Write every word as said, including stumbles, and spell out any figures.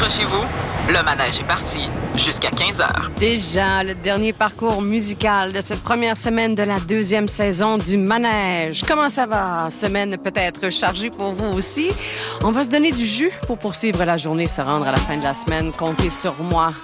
accrochez-vous, le manège est parti jusqu'à quinze heures. Déjà, le dernier parcours musical de cette première semaine de la deuxième saison du manège. Comment ça va? Semaine peut-être chargée pour vous aussi. On va se donner du jus pour poursuivre la journée, se rendre à la fin de la semaine. Comptez sur moi.